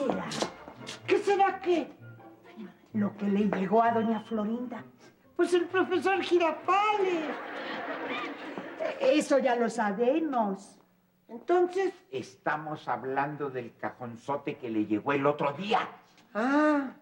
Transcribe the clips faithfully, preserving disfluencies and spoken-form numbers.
será? ¿Qué será qué? Lo que le llegó a doña Florinda. Pues el profesor Girafales. Eso ya lo sabemos. Entonces... Estamos hablando del cajonzote que le llegó el otro día. Ah.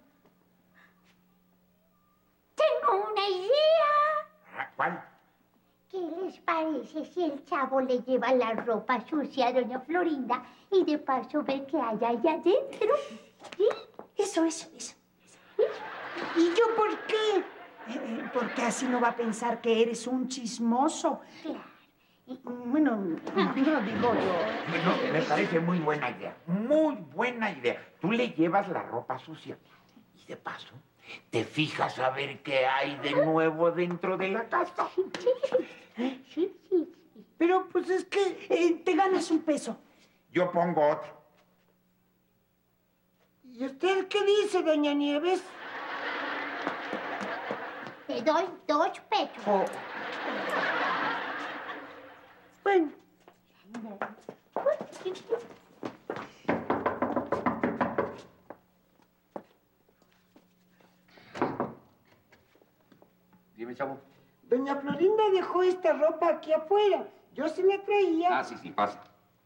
Tengo una idea. ¿Cuál? ¿Qué les parece si el chavo le lleva la ropa sucia a doña Florinda y de paso ve qué hay allá adentro? ¿Sí? Eso, eso, eso. ¿Y yo por qué? Eh, porque así no va a pensar que eres un chismoso. Claro. Bueno, no digo yo. No, me parece muy buena idea. Muy buena idea. Tú le llevas la ropa sucia y de paso te fijas a ver qué hay de nuevo dentro de la casa. Sí, sí, sí. Pero pues es que eh, te ganas un peso. Yo pongo otro. ¿Y usted qué dice, doña Nieves? Te doy dos pesos. Oh. Bueno. Dime, chavo. Doña Florinda dejó esta ropa aquí afuera. Yo se la traía. Ah, sí, sí, pasa.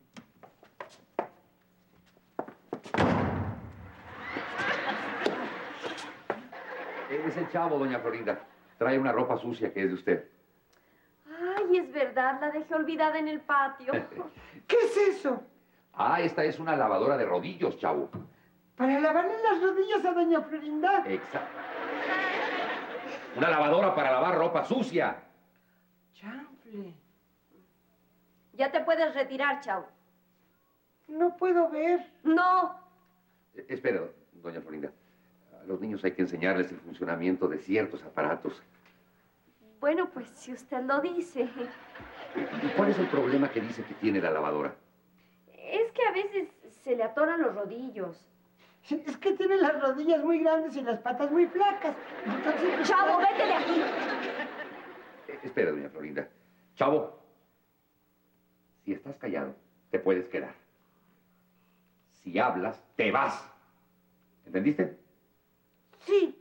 Es el chavo, doña Florinda. Trae una ropa sucia que es de usted. Ay, es verdad, la dejé olvidada en el patio. ¿Qué es eso? Ah, esta es una lavadora de rodillos, chavo. Para lavarle las rodillas a doña Florinda. Exacto. Una lavadora para lavar ropa sucia. Chanfle. Ya te puedes retirar, chavo. No puedo ver. No. Eh, espera, doña Florinda. A los niños hay que enseñarles el funcionamiento de ciertos aparatos. Bueno, pues si usted lo dice. ¿Y cuál es el problema que dice que tiene la lavadora? Es que a veces se le atoran los rodillos. Es que tiene las rodillas muy grandes y las patas muy flacas. Entonces... Chavo, vete de aquí. Eh, espera, doña Florinda. Chavo, si estás callado, te puedes quedar. Si hablas, te vas. ¿Entendiste? Sí.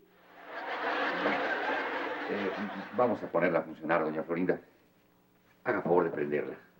Eh, vamos a ponerla a funcionar, doña Florinda. Haga favor de prenderla.